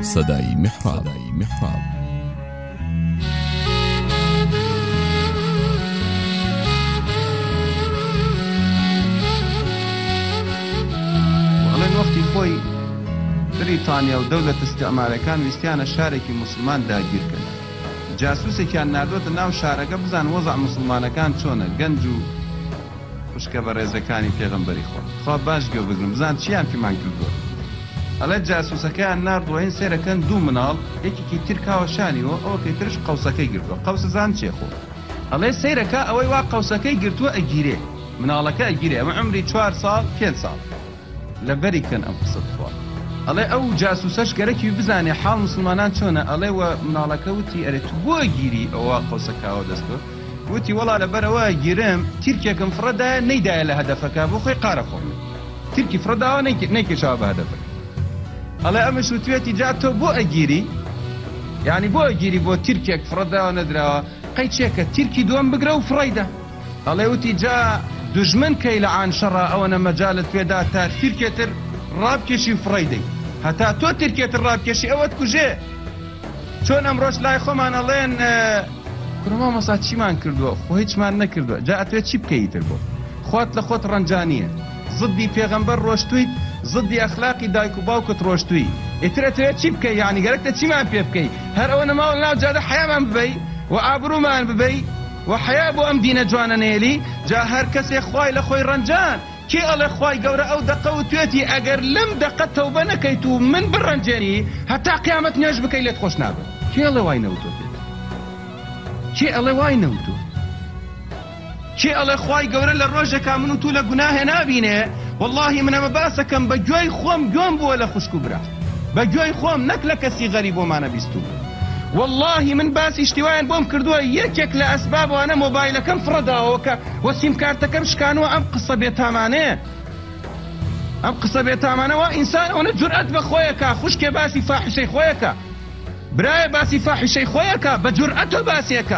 سەدای میحراب. وەڵێن وەختی خۆی بریتانیا و دەولەت ئیستیعمارەکان ویستیانە شارێکی موسڵمان داگیرکەن. جاسووسێکیان نردوتە ناو شارەکە بزان وەزع موسڵمانەکان چۆنە، گەنج و خوشکە بە ڕێزەکانی پێغەمبەری خوا باش گوێ بگرن بزان چیان پێمان کردووە. ئەڵێ جاسووسەکەیان نردووە سێرەکەن دوو مناڵ یەکێکی تر کاوەشانیوە ئەوەکەی ترش قەوسەکەی گرتووە. قەوسەزان چێخۆ ئەڵێ سەیرەکە ئەوەی وا قەوسەکەی گرتووە ئەگیرێ، مناڵەکە ئەگیرێ، ئەمە عمری 4 ساڵ 5 ساڵ لەبەری کەن ئەم قسە بخوا. ئەڵێ ئەو جاسووسەش گەرەکی بزانێ حاڵ مسلمانان چۆنە. ئەڵێ وە مناڵەکە وتی ئەرێ تو بۆ گیری ئەوە قەوسەکاوە دەستۆ؟ وتی وەڵا لەبەرەوە گیرم تیرکێکم فڕەدایە نەیدایە لە هەدەفەکە بۆ خۆی قارە خۆم تیرکی فڕەداوە نەیکێشاوە بە هەدەفەکە. ئەڵێ ئەمەش وتوێتی جا تۆ بۆ ئەگیری، یعنی بۆ ئەگیری بۆ تیرکێک فڕەداوە نەدراوە قەی چێکە تیرکی دووەم بگرە و فڕەیدا. ئەڵێ وتی جا دوژمن کەی لە عان شەڕە ئەوەنە مەجالت پێدا تا تیرکێتر ڕابکێشی و فڕەیدەی، هەتا تۆ تیرکێتر ڕابکێشی ئەوەت کوژێ. چۆن ئەمڕۆژ لای خۆمان ئەڵێن کوڕما مەسا چیمان کردووە، خۆ هیچمان نەکردووە. جا ئەتوێت چی بکەیتر بۆ خۆت لە خۆت ڕەنجانیە، زدی پێغەمبەر ڕۆشتوویت، زدی ئەخلاقی دایک و باوکت ڕۆشتووی، ئیتر ئەتوێت چی بکەی؟ یعنی گەرەکتە چیمان پێ بکەی؟ هەر ئەوە نەماوە ناو جادە حەیامان ببەی و ئابروومان ببەی و حەیا بۆ ئەم دینە جوانە نێلی. جا هەر کەسێک خوای لە خۆی ڕەنجان کێ ئەڵێ خوای گەورە ئەو دەقە و توێتی ئەگەر لەم دەقە تەوبە نەکەیت و من بڕەنجێنی هەتا قیامەت نوێژ بکەی لێت خۆش نابێت. کێ ئەڵێ وای نەوتۆ پێت؟ کێ ئەڵێ وای نەوتۆ؟ کێ ئەڵێ خوای گەورە لە ڕۆژێکا من و تو لە گوناهێ نابینێ؟ واللهی من ئەمە باسەکەم بە گوێی خۆم گوێم بووە لە خوشک و برا، بە گوێی خۆم نەک لە کەسی غەریب بۆمانە بیستوو. واللهی من باسی شتیوایان بۆم کردووە یەکێک لە ئەسبابوانە مۆبایلەکەم فڕەداوە کە وە سیمکارتەکەم شکانووە. ئەم قسە بێتامانەیە، ئەم قسە بێتامانەوە ئینسان ئەوەنە جورئەت بە خۆیەکە. خوشکێ باسی فاحیشەی خۆیەکە، برایە باسی فاحیشەی خۆیەکە، بە جورئەتە باسیەکە.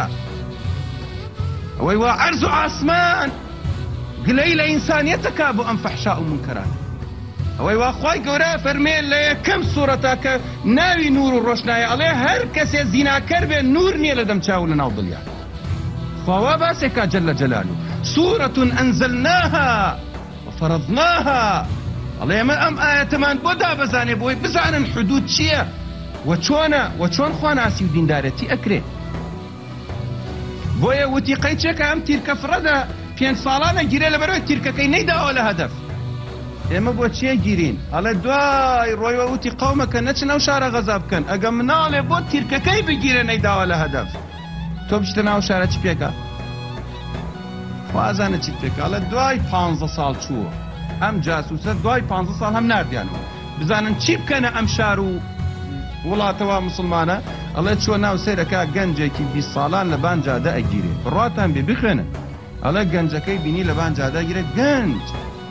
ئەوەی وا عەرز و ئاسمان گلەی لە ئینسانیەتەکە بۆ ئەم فەحشا و منکەرات. ئەوەی وا خوای گەورە فەرمێ لە یەکەم سوورەتە کە ناوی نور و ڕۆشنایە ئەڵێ هەر کەسێ زیناکەر بێ نور نییە لە دەم چاو لە ناو دڵیا. خواوا باسێکا جەلە جەلالو سوورەتون ئەنزەلناها وفەرەضناها. ئەڵێ ئێمە ئەم ئایەتەمان بۆ دابەزانێ بۆی بزانن حدود چییە و چۆنە و چۆن خوا ناسی و دیندارەتی ئەکرێ. بۆیە وتی قەیچێکە ئەم تیرکە فڕەدە 5 ساڵانە گیرێ لەبەرەوەی تیرکەکەی نەیداوە لە هەدەف. ئێمە بۆ چیە گیرین؟ ئەڵێ دوای ڕۆیوە وتی قەومەکە نەچن ئەو شارە غەزا بکەن، ئەگە مناڵێ بۆ تیرکەکەی بگیرێ نەیداوە لە هەدەف. تۆ بشتە ناو شارە چی پێکە؟ خوازانە چی پێکە؟ ئەڵێ دوای 15 ساڵ چووە ئەم جاسووسە، دوای 15 ساڵ هەم نردیانەوە بزانن چی بکەنە ئەم شار و وڵاتەوە مسلمانە. ئەڵێ چوە ناو سەیرەکە گەنجێکی 20 ساڵان لە بانجادە ئەگیرێ، بڕاتان بێ بخوێنن. ئەڵێ گەنجەکەی بینی لە بانجادە گیرێ گەنج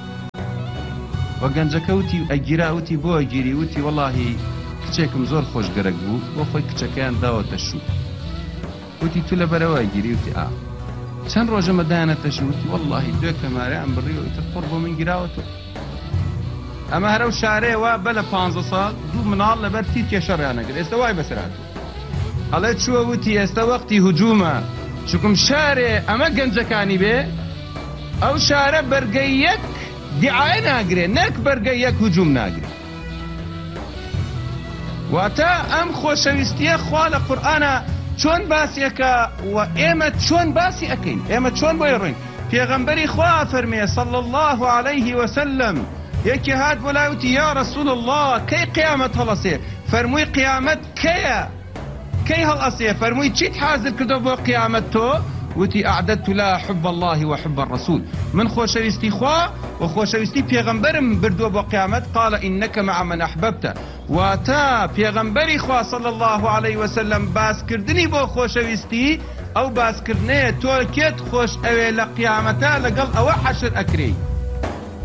وە گەنجەکە وتی ئەگیرا، وتی بۆ ئەگیری؟ وتی وەڵاهی کچێکم زۆر خۆش گەرەک بوو بۆ خۆی کچەکەیان داوەتە شوو. وتی تو لەبەرەوە ئەگیری؟ وتی ئا. چەند ڕۆژەمە دایانەتە شوو؟ وتی وەڵاهی دوێ کەمارەیان بڕیەوە ئیتر قڕ بۆ من گیراوەتەوە. ئەمە هەرە و شارەیەوە بە لە 15 ساڵ دوو مناڵ لەبەر تیرکێ شەڕیانەگر. ئێستا وای بەسەرهاتوو. ئەڵێ چووە وتی ئێستا وەختی هجوومە، چکم شارێ ئەمە گەنجەکانی بێ ئەو شارە بەرگەی یەک دیعاە ناگرێ، نەک بەرگەی یەک هجووم ناگرێ. واتە ئەم خۆشەویستیە خوا لە قورئانە چۆن باسیەکە و ئێمە چۆن باسی ئەکەین، ئێمە چۆن بۆی ڕوین. پێغەمبەری خوا فەرمێ صلی الله عليه وسلم یەکی هات بۆ لای وتی یا رسول الله کەی قیامەت هەڵەسێ؟ فەرمووی قیامەت کەیە؟ کەی هەڵئەسێ؟ فەرمووی چیت حازر کردو بۆ قیامەت تۆ؟ وتی ئەعدەدت لها حب الله وحب الرسول، من خۆشەویستی خوا و خۆشەویستی پێغەمبەرم بردووە بۆ قیامەت. قال إنك مع من أحببت. واتە پێغەمبەری خوا صلی الله عليه وسلم باسکردنی بۆ خۆشەویستی ئەو باسکردنەیە تۆ کێت خۆش ئەوێ لە قیامەتە لەگەڵ ئەوە حەشر ئەکرێ.